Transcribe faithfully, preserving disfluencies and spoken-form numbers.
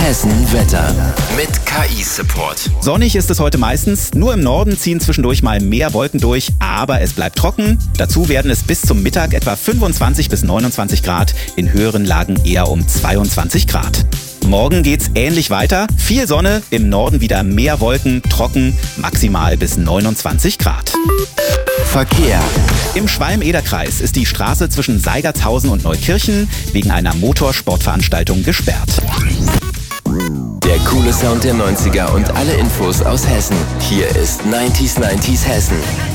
Hessen Wetter mit K I-Support. Sonnig ist es heute meistens, nur im Norden ziehen zwischendurch mal mehr Wolken durch, aber es bleibt trocken. Dazu werden es bis zum Mittag etwa fünfundzwanzig bis neunundzwanzig Grad, in höheren Lagen eher um zweiundzwanzig Grad. Morgen geht's ähnlich weiter, viel Sonne, im Norden wieder mehr Wolken, trocken, maximal bis neunundzwanzig Grad. Verkehr. Im Schwalm-Eder-Kreis ist die Straße zwischen Seigertshausen und Neukirchen wegen einer Motorsportveranstaltung gesperrt. Der coole Sound der neunziger und alle Infos aus Hessen. Hier ist neunzig neunzig Hessen.